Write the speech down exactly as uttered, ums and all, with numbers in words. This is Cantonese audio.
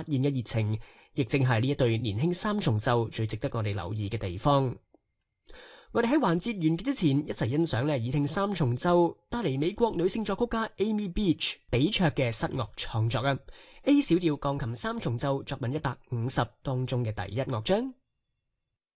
現嘅熱情，亦正係呢一對年輕三重奏最值得我哋留意嘅地方。我哋喺環節完結之前，一齊欣賞咧耳聽三重奏帶嚟美國女性作曲家 Amy Beach 比卓嘅室樂創作啊 ，A 小調鋼琴三重奏作品一百五十當中嘅第一樂章。